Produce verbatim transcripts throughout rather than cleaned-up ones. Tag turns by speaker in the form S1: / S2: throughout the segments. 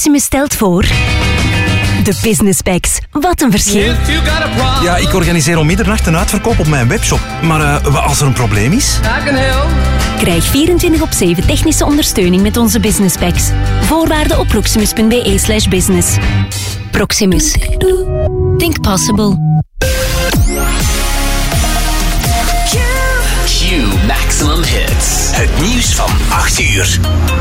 S1: Proximus stelt voor... De Business Packs. Wat een verschil.
S2: Ja, ik organiseer om middernacht een uitverkoop op mijn webshop. Maar uh, als er een probleem is...
S1: Krijg vierentwintig op zeven technische ondersteuning met onze Business Packs. Voorwaarden op proximus.be slash business. Proximus. Think possible.
S3: Q Maximum Hits. Het nieuws van acht uur.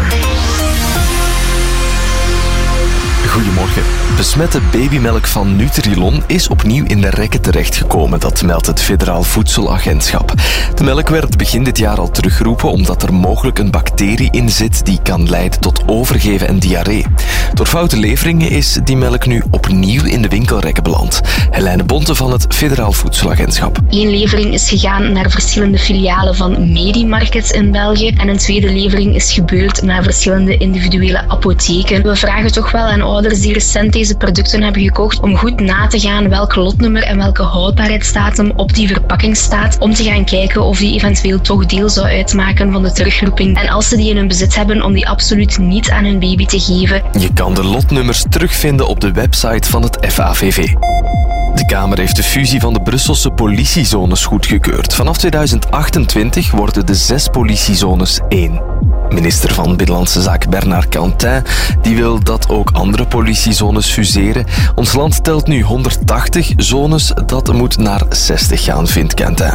S4: Goedemorgen. Besmette babymelk van Nutrilon is opnieuw in de rekken terechtgekomen. Dat meldt het Federaal Voedselagentschap. De melk werd begin dit jaar al teruggeroepen omdat er mogelijk een bacterie in zit die kan leiden tot overgeven en diarree. Door foute leveringen is die melk nu opnieuw in de winkelrekken beland. Helene Bonte van het Federaal Voedselagentschap.
S5: Eén levering is gegaan naar verschillende filialen van Medimarkets in België en een tweede levering is gebeurd naar verschillende individuele apotheken. We vragen toch wel aan ouders die recent deze producten hebben gekocht om goed na te gaan welk lotnummer en welke houdbaarheidsdatum op die verpakking staat, om te gaan kijken of die eventueel toch deel zou uitmaken van de terugroeping. En als ze die in hun bezit hebben, om die absoluut niet aan hun baby te geven.
S4: Je kan de lotnummers terugvinden op de website van het F A V V. De Kamer heeft de fusie van de Brusselse politiezones goedgekeurd. Vanaf tweeduizend achtentwintig worden de zes politiezones één. Minister van Binnenlandse Zaken Bernard Quentin die wil dat ook andere politiezones fuseren. Ons land telt nu honderdtachtig zones, dat moet naar zestig gaan, vindt Quentin.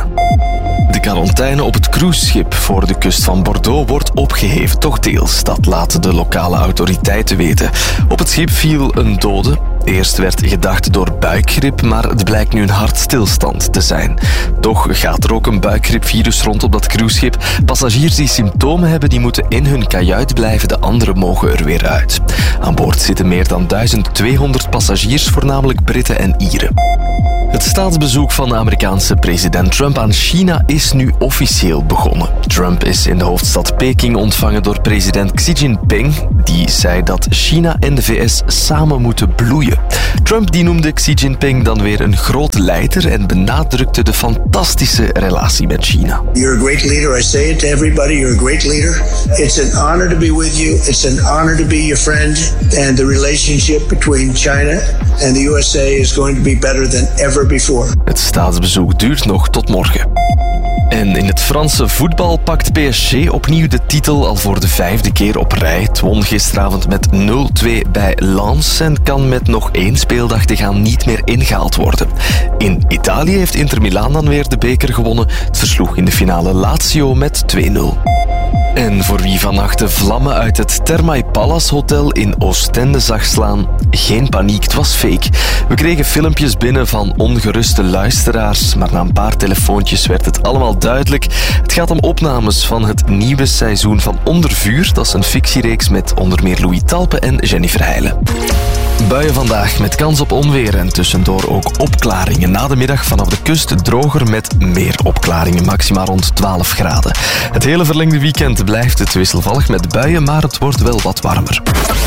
S4: De quarantaine op het cruiseschip voor de kust van Bordeaux wordt opgeheven, toch deels. Dat laten de lokale autoriteiten weten. Op het schip viel een dode. Eerst werd gedacht door buikgriep, maar het blijkt nu een hartstilstand te zijn. Toch gaat er ook een buikgriepvirus rond op dat cruiseschip. Passagiers die symptomen hebben, die moeten in hun kajuit blijven, de anderen mogen er weer uit. Aan boord zitten meer dan duizend tweehonderd passagiers, voornamelijk Britten en Ieren. Het staatsbezoek van de Amerikaanse president Trump aan China is nu officieel begonnen. Trump is in de hoofdstad Peking ontvangen door president Xi Jinping. Die zei dat China en de V S samen moeten bloeien. Trump die noemde Xi Jinping dan weer een grote leider en benadrukte de fantastische relatie met China.
S6: You're a great leader. I say it to everybody. You're a great leader. It's an honor to be with you. It's an honor to be your friend. And the relationship between China and the U S A is going to be better than ever before.
S4: Het staatsbezoek duurt nog tot morgen. En in het Franse voetbal pakt P S G opnieuw de titel al voor de vijfde keer op rij. Het won gisteravond met nul twee bij Lens en kan met nog één speeldag te gaan niet meer ingehaald worden. In Italië heeft Inter Milaan dan weer de beker gewonnen. Het versloeg in de finale Lazio met twee nul. En voor wie vannacht de vlammen uit het Thermae Palace Hotel in Oostende zag slaan, geen paniek, het was fake. We kregen filmpjes binnen van ongeruste luisteraars, maar na een paar telefoontjes werd het allemaal duidelijk. Het gaat om opnames van het nieuwe seizoen van Onder Vuur. Dat is een fictiereeks met onder meer Louis Talpe en Jenny Verheijlen. Buien vandaag met kans op onweer en tussendoor ook opklaringen. Na de middag vanaf de kust droger met meer opklaringen, maximaal rond twaalf graden. Het hele verlengde weekend blijft het wisselvallig met buien, maar het wordt wel wat warmer.